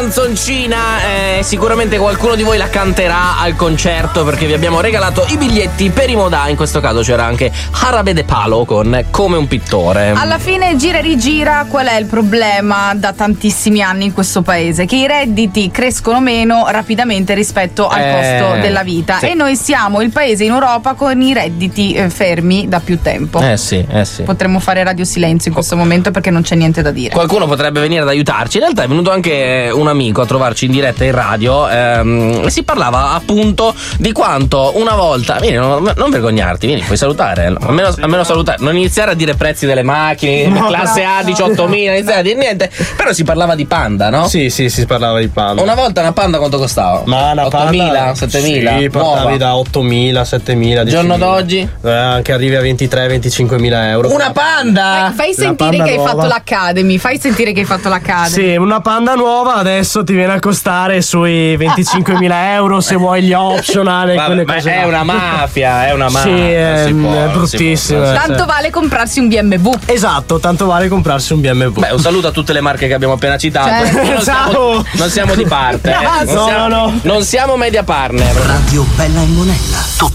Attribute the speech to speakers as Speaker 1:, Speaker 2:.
Speaker 1: canzoncina, sicuramente qualcuno di voi la canterà al concerto, perché vi abbiamo regalato i biglietti per i Modà. In questo caso c'era anche Jarabe de Palo con Come un pittore.
Speaker 2: Alla fine gira e rigira, qual è il problema da tantissimi anni in questo paese? Che i redditi crescono meno rapidamente rispetto al costo della vita,
Speaker 1: sì.
Speaker 2: E noi siamo il paese in Europa con i redditi fermi da più tempo.
Speaker 1: Sì.
Speaker 2: Potremmo fare radio silenzio in questo momento perché non c'è niente da dire.
Speaker 1: Qualcuno potrebbe venire ad aiutarci. In realtà è venuto anche un amico a trovarci in diretta in radio, e si parlava appunto di quanto una volta, vieni, non vergognarti, vieni, puoi salutare, almeno salutare, non iniziare a dire prezzi delle macchine, classe A 18.000, iniziare a dire niente. Però si parlava di Panda, no?
Speaker 3: Sì, si parlava di Panda.
Speaker 1: Una volta una Panda quanto costava?
Speaker 3: Ma una
Speaker 1: 8.000,
Speaker 3: Panda,
Speaker 1: 7.000?
Speaker 3: Sì, portavi da 8.000, 7.000.
Speaker 1: Giorno d'oggi?
Speaker 3: Anche arrivi a 23-25.000 euro.
Speaker 1: Una Panda!
Speaker 2: Fai sentire che hai fatto l'Academy. Fai sentire che hai fatto l'Academy.
Speaker 4: Sì, una Panda nuova adesso ti viene a costare sui 25.000 euro se vuoi gli optional e quelle cose.
Speaker 1: È una mafia,
Speaker 4: Sì, è bruttissimo.
Speaker 2: Tanto vale comprarsi un BMW.
Speaker 4: Esatto, tanto vale comprarsi un BMW.
Speaker 1: Beh, un saluto a tutte le marche che abbiamo appena citato. Non siamo di parte.
Speaker 4: No.
Speaker 1: Non siamo media partner.
Speaker 5: Radio Bella e Monella.